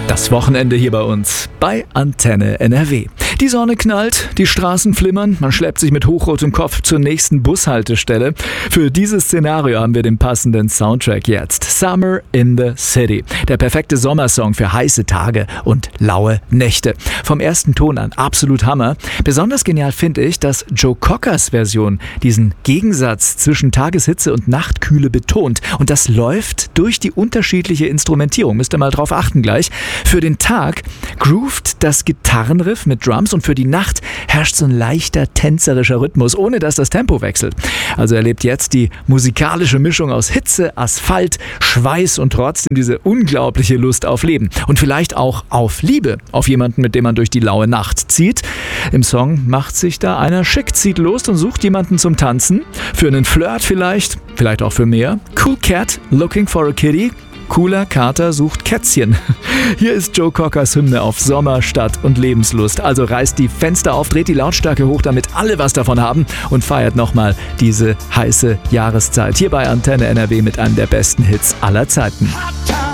Das Wochenende hier bei uns bei Antenne NRW. Die Sonne knallt, die Straßen flimmern, man schleppt sich mit hochrotem Kopf zur nächsten Bushaltestelle. Für dieses Szenario haben wir den passenden Soundtrack jetzt. Summer in the City. Der perfekte Sommersong für heiße Tage und laue Nächte. Vom ersten Ton an absolut Hammer. Besonders genial finde ich, dass Joe Cockers Version diesen Gegensatz zwischen Tageshitze und Nachtkühle betont. Und das läuft durch die unterschiedliche Instrumentierung. Müsst ihr mal drauf achten gleich. Für den Tag groovt das Gitarrenriff mit Drums und für die Nacht herrscht so ein leichter tänzerischer Rhythmus, ohne dass das Tempo wechselt. Also erlebt jetzt die musikalische Mischung aus Hitze, Asphalt, Schweiß und trotzdem diese unglaubliche Lust auf Leben. Und vielleicht auch auf Liebe, auf jemanden, mit dem man durch die laue Nacht zieht. Im Song macht sich da einer schick, zieht los und sucht jemanden zum Tanzen. Für einen Flirt vielleicht auch für mehr. Cool Cat, looking for a kitty. Cooler Kater sucht Kätzchen. Hier ist Joe Cockers Hymne auf Sommer, Stadt und Lebenslust. Also reißt die Fenster auf, dreht die Lautstärke hoch, damit alle was davon haben und feiert nochmal diese heiße Jahreszeit. Hier bei Antenne NRW mit einem der besten Hits aller Zeiten.